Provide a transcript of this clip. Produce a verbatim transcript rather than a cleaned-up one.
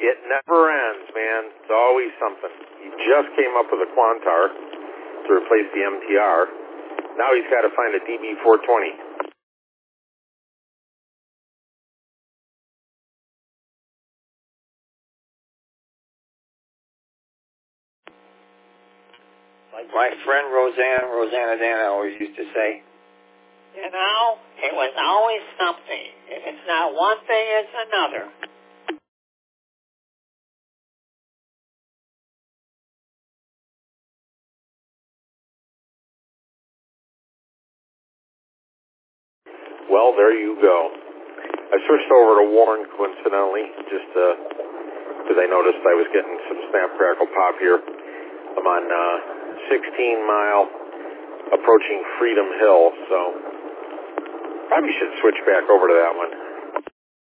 It never ends, man. It's always something. He just came up with a Quantar to replace the M T R. Now he's got to find a D B four twenty. Like my friend Roseanne, Rosanna Dana always used to say, you know, it was always something. If it's not one thing, it's another. Well, there you go. I switched over to Warren, coincidentally, just because uh, I noticed I was getting some snap, crackle, pop here. I'm on uh, sixteen mile, approaching Freedom Hill, so probably should switch back over to that one.